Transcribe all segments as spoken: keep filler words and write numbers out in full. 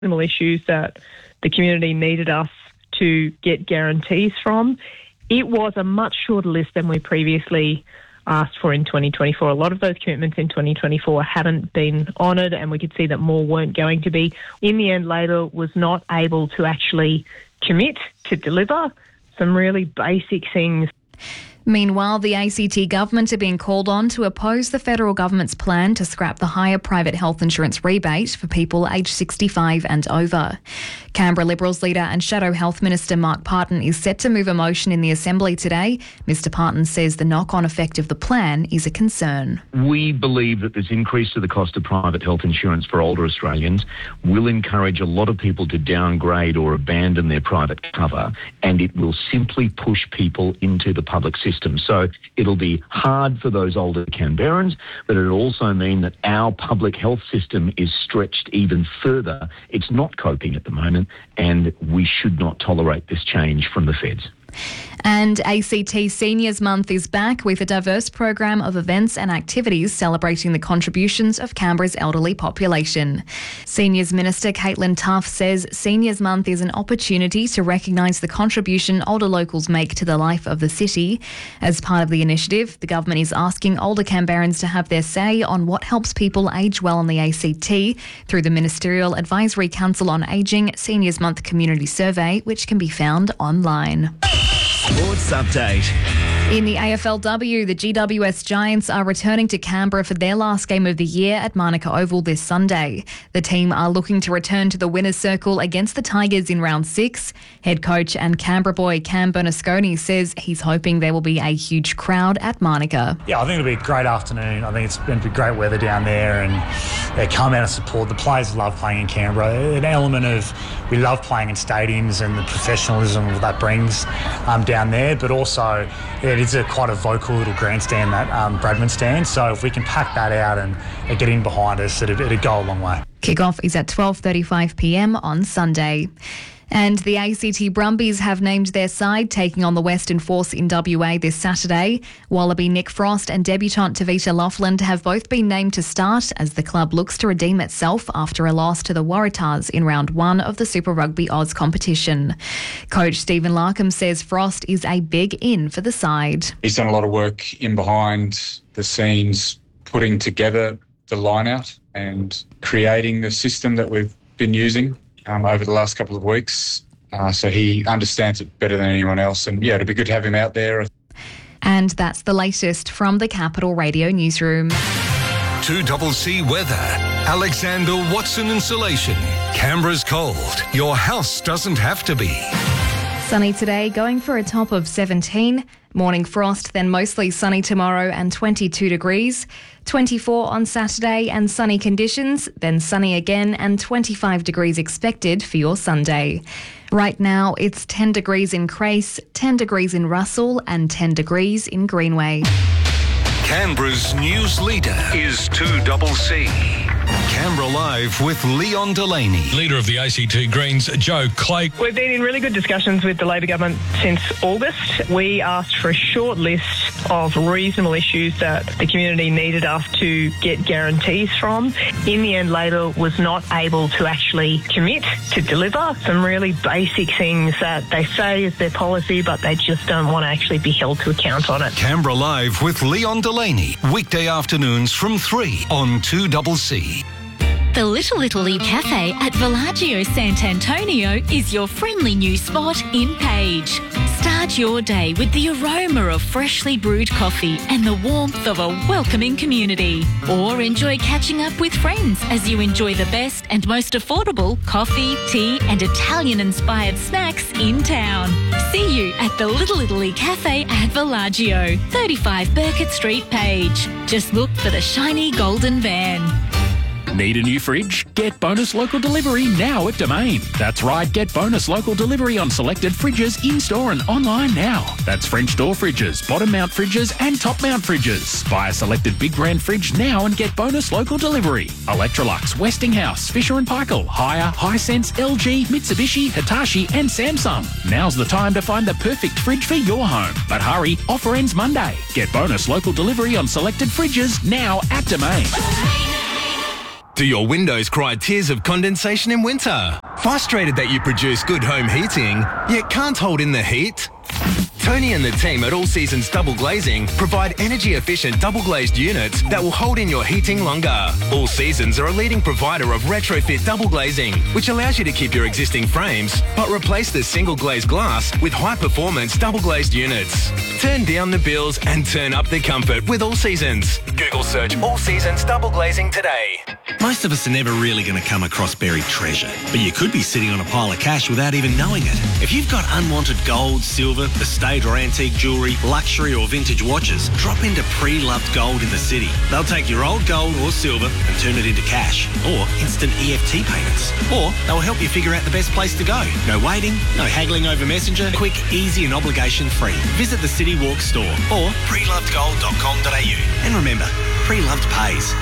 issues that the community needed us to get guarantees from. It was a much shorter list than we previously asked for in twenty twenty-four. A lot of those commitments in twenty twenty-four hadn't been honoured, and we could see that more weren't going to be. In the end, Labor was not able to actually commit to deliver some really basic things. Meanwhile, the A C T government are being called on to oppose the federal government's plan to scrap the higher private health insurance rebate for people aged sixty-five and over. Canberra Liberals leader and Shadow Health Minister Mark Parton is set to move a motion in the Assembly today. Mister Parton says the knock-on effect of the plan is a concern. We believe that this increase to the cost of private health insurance for older Australians will encourage a lot of people to downgrade or abandon their private cover, and it will simply push people into the public system. So it'll be hard for those older Canberrans, but it'll also mean that our public health system is stretched even further. It's not coping at the moment, and we should not tolerate this change from the feds. And A C T Seniors Month is back with a diverse program of events and activities celebrating the contributions of Canberra's elderly population. Seniors Minister Caitlin Tough says Seniors Month is an opportunity to recognise the contribution older locals make to the life of the city. As part of the initiative, the government is asking older Canberrans to have their say on what helps people age well on the A C T through the Ministerial Advisory Council on Ageing Seniors Month Community Survey, which can be found online. Sports Update. In the A F L W, the G W S Giants are returning to Canberra for their last game of the year at Manuka Oval this Sunday. The team are looking to return to the winner's circle against the Tigers in round six. Head coach and Canberra boy Cam Bernasconi says he's hoping there will be a huge crowd at Manuka. Yeah, I think it'll be a great afternoon. I think it's going to be great weather down there, and they come out and support. The players love playing in Canberra. An element of we love playing in stadiums and the professionalism that brings um, down there, but also it is a quite a vocal little grandstand, that um, Bradman stand. So if we can pack that out and, and get in behind us, it'd, it'd go a long way. Kick-off is at twelve thirty-five p m on Sunday. And the A C T Brumbies have named their side, taking on the Western Force in W A this Saturday. Wallaby Nick Frost and debutant Tavita Loughland have both been named to start as the club looks to redeem itself after a loss to the Waratahs in round one of the Super Rugby Oz competition. Coach Stephen Larkham says Frost is a big in for the side. He's done a lot of work in behind the scenes, putting together the line-out and creating the system that we've been using Um, over the last couple of weeks. Uh, so he understands it better than anyone else. And yeah, it'd be good to have him out there. And that's the latest from the Capital Radio newsroom. two C C weather. Alexander Watson Insulation. Canberra's cold. Your house doesn't have to be. Sunny today, going for a top of seventeen. Morning frost, then mostly sunny tomorrow and twenty-two degrees. twenty-four on Saturday and sunny conditions, then sunny again and twenty-five degrees expected for your Sunday. Right now, it's ten degrees in Crace, ten degrees in Russell and ten degrees in Greenway. Canberra's news leader is two C C. Canberra Live with Leon Delaney. Leader of the A C T Greens, Joe Clay. We've been in really good discussions with the Labor government since August. We asked for a short list of reasonable issues that the community needed us to get guarantees from. In the end, Labor was not able to actually commit to deliver some really basic things that they say is their policy, but they just don't want to actually be held to account on it. Canberra Live with Leon Delaney. Weekday afternoons from three on two C C. The Little Italy Cafe at Villaggio Sant'Antonio is your friendly new spot in Page. Start your day with the aroma of freshly brewed coffee and the warmth of a welcoming community. Or enjoy catching up with friends as you enjoy the best and most affordable coffee, tea and Italian-inspired snacks in town. See you at the Little Italy Cafe at Villaggio, thirty-five Burkett Street, Page. Just look for the shiny golden van. Need a new fridge? Get Bonus Local Delivery now at Domain. That's right, get Bonus Local Delivery on selected fridges in-store and online now. That's French door fridges, bottom mount fridges and top mount fridges. Buy a selected big brand fridge now and get Bonus Local Delivery. Electrolux, Westinghouse, Fisher and Paykel, Haier, Hisense, L G, Mitsubishi, Hitachi and Samsung. Now's the time to find the perfect fridge for your home. But hurry, offer ends Monday. Get Bonus Local Delivery on selected fridges now at Domain. Do your windows cry tears of condensation in winter? Frustrated that you produce good home heating, yet can't hold in the heat? Tony and the team at All Seasons Double Glazing provide energy-efficient double-glazed units that will hold in your heating longer. All Seasons are a leading provider of retrofit double glazing, which allows you to keep your existing frames, but replace the single-glazed glass with high-performance double-glazed units. Turn down the bills and turn up the comfort with All Seasons. Google search All Seasons Double Glazing today. Most of us are never really going to come across buried treasure, but you could be sitting on a pile of cash without even knowing it. If you've got unwanted gold, silver, estate or antique jewellery, luxury or vintage watches, drop into Pre-Loved Gold in the city. They'll take your old gold or silver and turn it into cash or instant E F T payments. Or they'll help you figure out the best place to go. No waiting, no haggling over Messenger. Quick, easy and obligation free. Visit the City Walk store or pre loved gold dot com dot a u. And remember, Pre-Loved pays.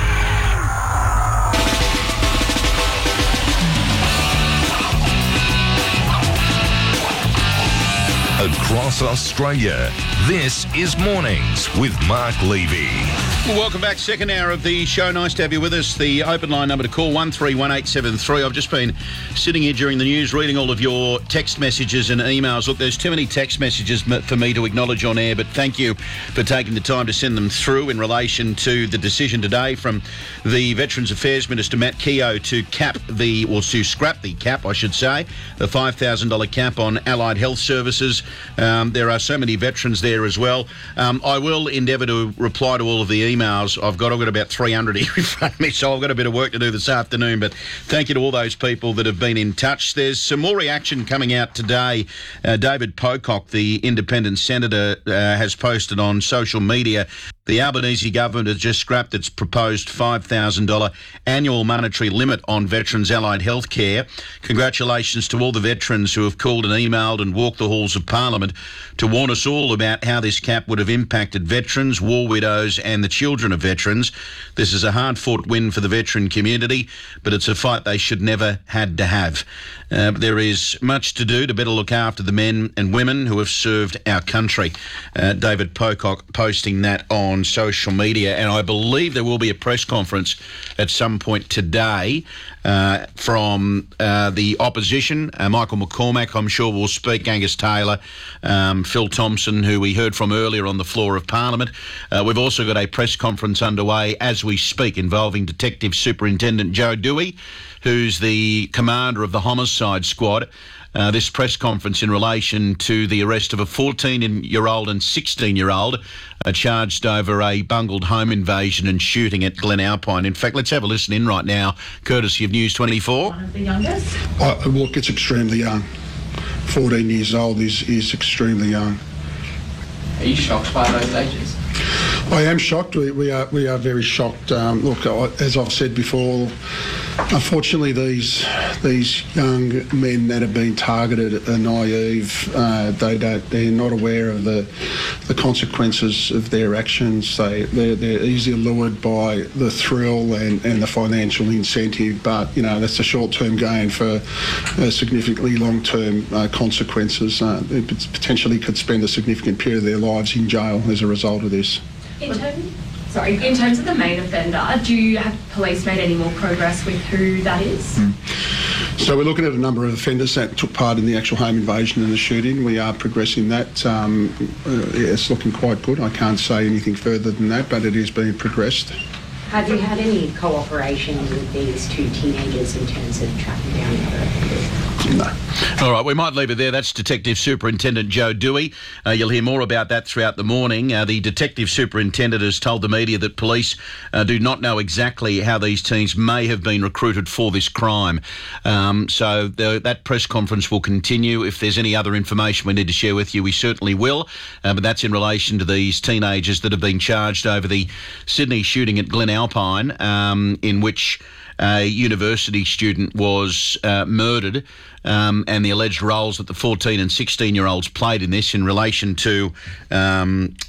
Across Australia, this is Mornings with Mark Levy. Well, welcome back. Second hour of the show. Nice to have you with us. The open line number to call, one three one eight seven three. I've just been sitting here during the news reading all of your text messages and emails. Look, there's too many text messages for me to acknowledge on air, but thank you for taking the time to send them through in relation to the decision today from the Veterans Affairs Minister, Matt Keogh, to cap the, or to scrap the cap, I should say, the five thousand dollars cap on allied health services. Um, there are so many veterans there as well. Um, I will endeavour to reply to all of the emails. I've got I've got about three hundred here in front of me, so I've got a bit of work to do this afternoon. But thank you to all those people that have been in touch. There's some more reaction coming out today. Uh, David Pocock, the independent senator, uh, has posted on social media. The Albanese government has just scrapped its proposed five thousand dollars annual monetary limit on veterans' allied health care. Congratulations to all the veterans who have called and emailed and walked the halls of Parliament to warn us all about how this cap would have impacted veterans, war widows and the children of veterans. This is a hard-fought win for the veteran community, but it's a fight they should never had to have. Uh, there is much to do to better look after the men and women who have served our country. Uh, David Pocock posting that on social media, and I believe there will be a press conference at some point today uh, from uh, the opposition. Uh, Michael McCormack, I'm sure, will speak. Angus Taylor, um, Phil Thompson, who we heard from earlier on the floor of Parliament. Uh, we've also got a press conference underway as we speak involving Detective Superintendent Joe Dewey, who's the commander of the homicide squad. Uh, this press conference in relation to the arrest of a fourteen-year-old and sixteen-year-old uh, charged over a bungled home invasion and shooting at Glen Alpine. In fact, let's have a listen in right now, courtesy of News twenty-four. One of the youngest? Uh, look, it's extremely young. fourteen years old is, is extremely young. Are you shocked by those ages? I am shocked. We, we are we are very shocked. Um, look, as I've said before, unfortunately, these these young men that have been targeted are naive. Uh, they don't. They're not aware of the the consequences of their actions. They they're, they're easily lured by the thrill and, and the financial incentive. But you know, that's a short-term gain for uh, significantly long-term uh, consequences. Uh, they potentially could spend a significant period of their lives in jail as a result of this. In terms, sorry, in terms of the main offender, do you have police made any more progress with who that is? Mm. So we're looking at a number of offenders that took part in the actual home invasion and the shooting. We are progressing that. Um, uh, it's looking quite good. I can't say anything further than that, but it is being progressed. Have you had any cooperation with these two teenagers in terms of tracking down other offenders? No. All right, we might leave it there. That's Detective Superintendent Joe Dewey. Uh, you'll hear more about that throughout the morning. Uh, the Detective Superintendent has told the media that police uh, do not know exactly how these teens may have been recruited for this crime. Um, so the, that press conference will continue. If there's any other information we need to share with you, we certainly will. Uh, but that's in relation to these teenagers that have been charged over the Sydney shooting at Glen Alpine, um, in which a university student was uh, murdered, um, and the alleged roles that the fourteen and sixteen-year-olds played in this in relation to um,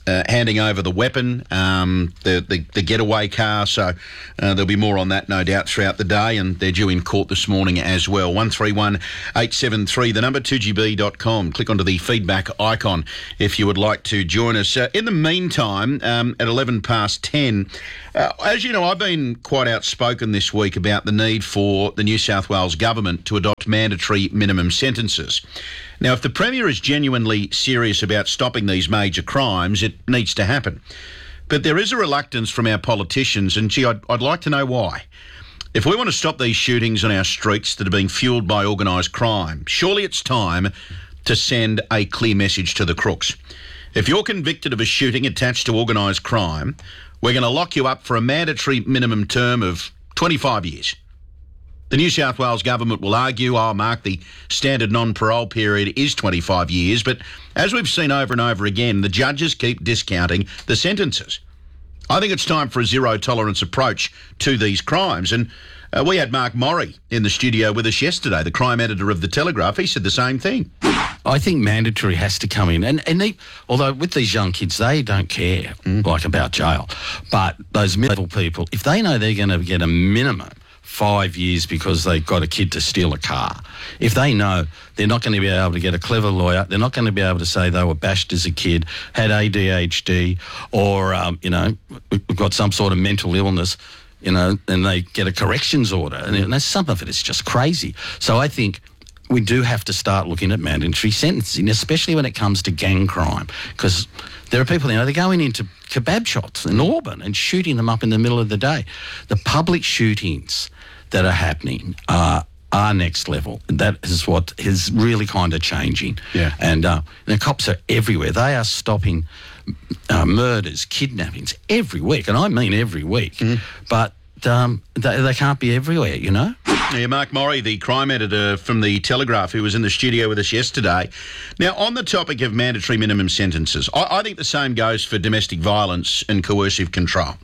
uh, handing over the weapon, um, the, the the getaway car. So uh, there'll be more on that, no doubt, throughout the day, and they're due in court this morning as well. one three one eight seven three, the number two G B dot com. Click onto the feedback icon if you would like to join us. Uh, in the meantime, um, at eleven past ten, uh, as you know, I've been quite outspoken this week about the need for the New South Wales government to adopt mandatory minimum sentences. Now, if the Premier is genuinely serious about stopping these major crimes, it needs to happen. But there is a reluctance from our politicians, and gee, I'd, I'd like to know why. If we want to stop these shootings on our streets that are being fuelled by organised crime, surely it's time to send a clear message to the crooks. If you're convicted of a shooting attached to organised crime, we're going to lock you up for a mandatory minimum term of twenty-five years. The New South Wales government will argue, oh, Mark, the standard non-parole period is twenty-five years, but as we've seen over and over again, the judges keep discounting the sentences. I think it's time for a zero-tolerance approach to these crimes, and uh, we had Mark Morrie in the studio with us yesterday, the crime editor of The Telegraph. He said the same thing. I think mandatory has to come in. And, and they, although with these young kids, they don't care, mm. like, about jail. But those mid-level people, if they know they're going to get a minimum five years because they've got a kid to steal a car, if they know they're not going to be able to get a clever lawyer, they're not going to be able to say they were bashed as a kid, had A D H D, or, um, you know, got some sort of mental illness, you know, and they get a corrections order. And, and some of it is just crazy. So I think we do have to start looking at mandatory sentencing, especially when it comes to gang crime, because there are people, you know, they're going into kebab shops in Auburn and shooting them up in the middle of the day. The public shootings that are happening are, are next level. That is what is really kind of changing. Yeah. And uh, the cops are everywhere. They are stopping uh, murders, kidnappings every week, and I mean every week. Mm. But um, they, they can't be everywhere, you know? Yeah, Mark Morrie, the crime editor from The Telegraph, who was in the studio with us yesterday. Now, on the topic of mandatory minimum sentences, I, I think the same goes for domestic violence and coercive control.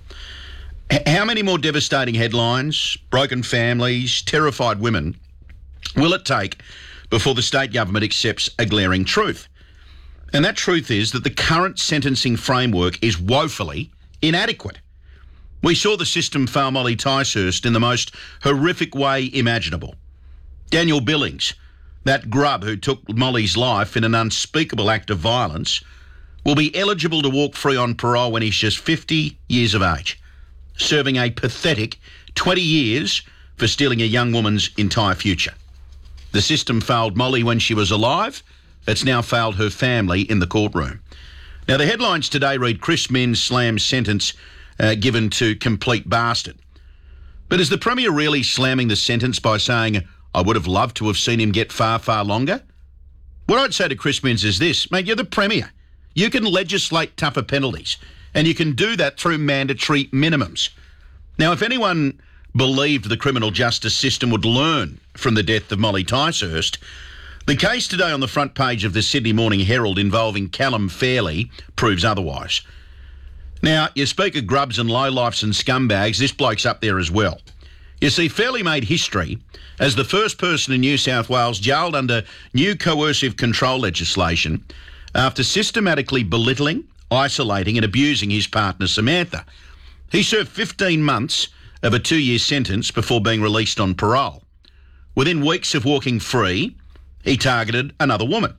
H- how many more devastating headlines, broken families, terrified women will it take before the state government accepts a glaring truth? And that truth is that the current sentencing framework is woefully inadequate. We saw the system fail Molly Ticehurst in the most horrific way imaginable. Daniel Billings, that grub who took Molly's life in an unspeakable act of violence, will be eligible to walk free on parole when he's just fifty years of age, serving a pathetic twenty years for stealing a young woman's entire future. The system failed Molly when she was alive. It's now failed her family in the courtroom. Now, the headlines today read, Chris Minns slams sentence Uh, given to complete bastard. But is the Premier really slamming the sentence by saying, I would have loved to have seen him get far, far longer? What I'd say to Chris Minns is this, mate, you're the Premier. You can legislate tougher penalties, and you can do that through mandatory minimums. Now, if anyone believed the criminal justice system would learn from the death of Molly Ticehurst, the case today on the front page of the Sydney Morning Herald involving Callum Fairley proves otherwise. Now, you speak of grubs and lowlifes and scumbags, this bloke's up there as well. You see, Fairley made history as the first person in New South Wales jailed under new coercive control legislation after systematically belittling, isolating and abusing his partner Samantha. He served fifteen months of a two-year sentence before being released on parole. Within weeks of walking free, he targeted another woman.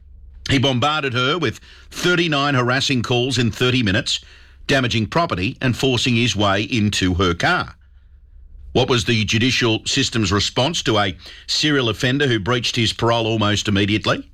He bombarded her with thirty-nine harassing calls in thirty minutes, damaging property and forcing his way into her car. What was the judicial system's response to a serial offender who breached his parole almost immediately?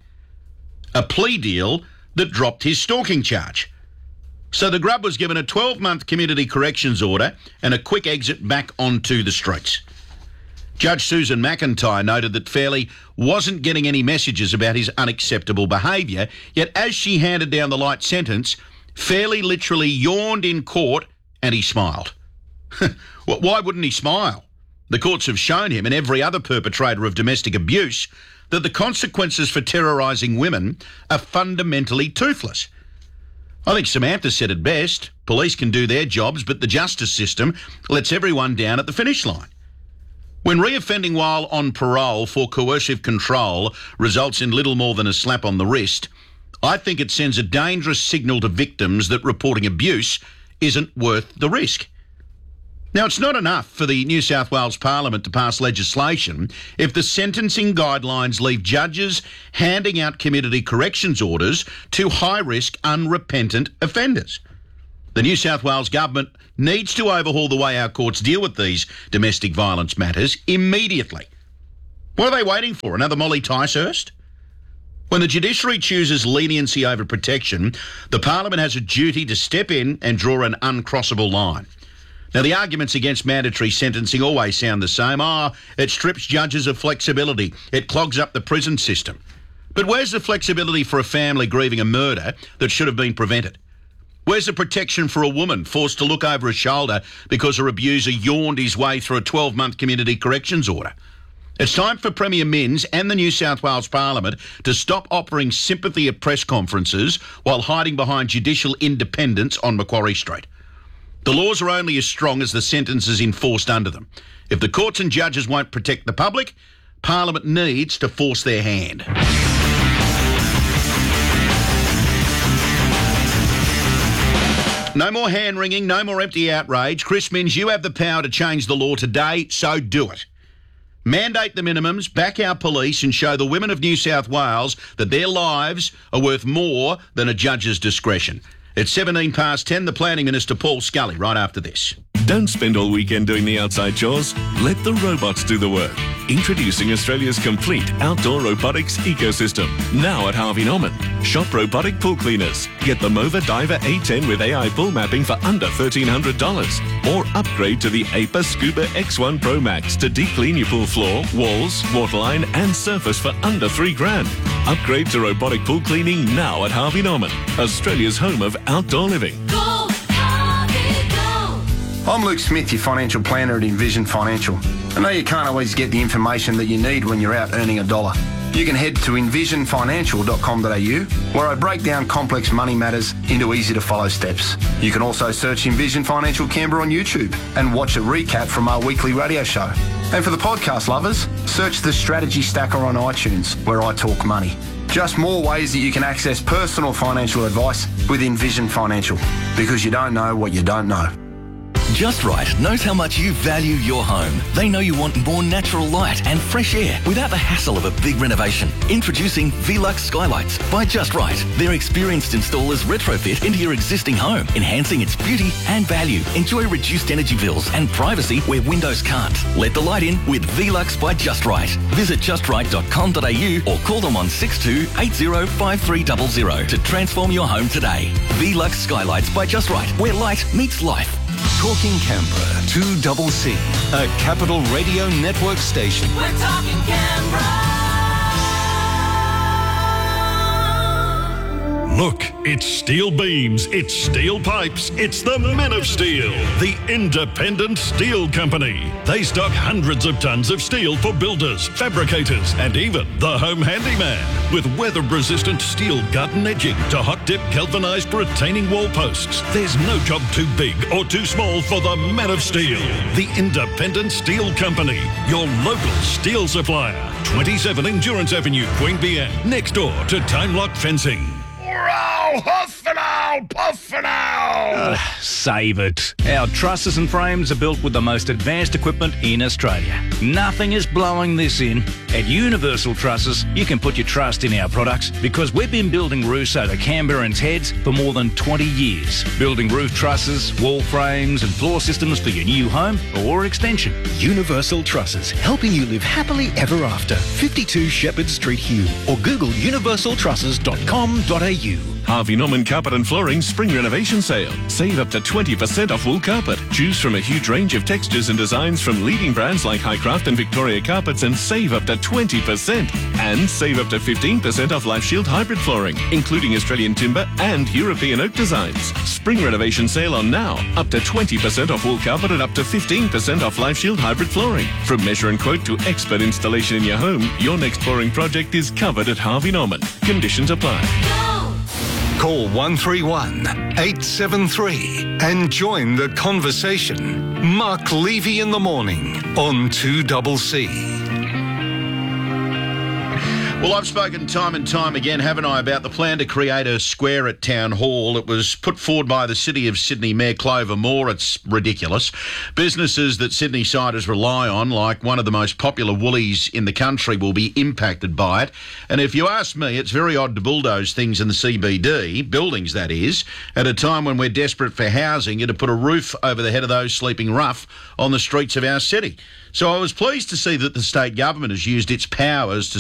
A plea deal that dropped his stalking charge. So the grub was given a twelve-month community corrections order and a quick exit back onto the streets. Judge Susan McIntyre noted that Fairley wasn't getting any messages about his unacceptable behaviour, yet as she handed down the light sentence, Fairley literally yawned in court and he smiled. Why wouldn't he smile? The courts have shown him and every other perpetrator of domestic abuse that the consequences for terrorising women are fundamentally toothless. I think Samantha said it best. Police can do their jobs, but the justice system lets everyone down at the finish line. When reoffending while on parole for coercive control results in little more than a slap on the wrist, I think it sends a dangerous signal to victims that reporting abuse isn't worth the risk. Now, it's not enough for the New South Wales Parliament to pass legislation if the sentencing guidelines leave judges handing out community corrections orders to high-risk, unrepentant offenders. The New South Wales Government needs to overhaul the way our courts deal with these domestic violence matters immediately. What are they waiting for? Another Molly Ticehurst? When the judiciary chooses leniency over protection, the Parliament has a duty to step in and draw an uncrossable line. Now, the arguments against mandatory sentencing always sound the same. Ah, oh, it strips judges of flexibility. It clogs up the prison system. But where's the flexibility for a family grieving a murder that should have been prevented? Where's the protection for a woman forced to look over her shoulder because her abuser yawned his way through a twelve-month community corrections order? It's time for Premier Minns and the New South Wales Parliament to stop offering sympathy at press conferences while hiding behind judicial independence on Macquarie Street. The laws are only as strong as the sentences enforced under them. If the courts and judges won't protect the public, Parliament needs to force their hand. No more hand-wringing, no more empty outrage. Chris Minns, you have the power to change the law today, so do it. Mandate the minimums, back our police and show the women of New South Wales that their lives are worth more than a judge's discretion. It's seventeen past ten, the Planning Minister Paul Scully, right after this. Don't spend all weekend doing the outside chores. Let the robots do the work. Introducing Australia's complete outdoor robotics ecosystem. Now at Harvey Norman. Shop robotic pool cleaners. Get the Mova Diver A ten with A I pool mapping for under thirteen hundred dollars. Or upgrade to the A P A Scuba X one Pro Max to deep clean your pool floor, walls, waterline and surface for under three grand. Upgrade to robotic pool cleaning now at Harvey Norman. Australia's home of outdoor living. Go, Harvey, go. I'm Luke Smith, your financial planner at Envision Financial. I know you can't always get the information that you need when you're out earning a dollar. You can head to envision financial dot com dot a u where I break down complex money matters into easy to follow steps. You can also search Envision Financial Canberra on YouTube and watch a recap from our weekly radio show. And for the podcast lovers, search the Strategy Stacker on iTunes where I talk money. Just more ways that you can access personal financial advice with Envision Financial, because you don't know what you don't know. Just Right knows how much you value your home. They know you want more natural light and fresh air without the hassle of a big renovation. Introducing Velux Skylights by Just Right. Their experienced installers retrofit into your existing home, enhancing its beauty and value. Enjoy reduced energy bills and privacy where windows can't. Let the light in with Velux by Just Right. Visit just right dot com dot a u or call them on six two eight zero five three zero zero to transform your home today. Velux Skylights by Just Right, where light meets life. Talking Canberra, two C C, a Capital Radio Network station. We're talking Canberra. Look, it's steel beams, it's steel pipes, it's the Men of Steel, the independent steel company. They stock hundreds of tons of steel for builders, fabricators, and even the home handyman. With weather-resistant steel gut and edging to hot-dip galvanised retaining wall posts, there's no job too big or too small for the Men of Steel, the independent steel company, your local steel supplier. twenty-seven Endurance Avenue, Queanbeyan, next door to Time Lock Fencing. Row, huff and owl, puff and owl. Uh, save it. Our trusses and frames are built with the most advanced equipment in Australia. Nothing is blowing this in. At Universal Trusses, you can put your trust in our products because we've been building roofs over Canberrans' heads for more than twenty years. Building roof trusses, wall frames and floor systems for your new home or extension. Universal Trusses, helping you live happily ever after. fifty-two Shepherd Street, Hume, or Google universal trusses dot com dot a u. Harvey Norman Carpet and Flooring Spring Renovation Sale. Save up to twenty percent off wool carpet. Choose from a huge range of textures and designs from leading brands like Highcraft and Victoria Carpets and save up to twenty percent. And save up to fifteen percent off Life Shield hybrid flooring, including Australian timber and European oak designs. Spring Renovation Sale on now. Up to twenty percent off wool carpet and up to fifteen percent off Life Shield hybrid flooring. From measure and quote to expert installation in your home, your next flooring project is covered at Harvey Norman. Conditions apply. Call one three one, eight seven three and join the conversation. Mark Levy in the morning on two C C. Well, I've spoken time and time again, haven't I, about the plan to create a square at Town Hall. It was put forward by the City of Sydney Mayor Clover Moore. It's ridiculous. Businesses that Sydney siders rely on, like one of the most popular Woolies in the country, will be impacted by it. And if you ask me, it's very odd to bulldoze things in the C B D, buildings that is, at a time when we're desperate for housing and to put a roof over the head of those sleeping rough on the streets of our city. So I was pleased to see that the state government has used its powers to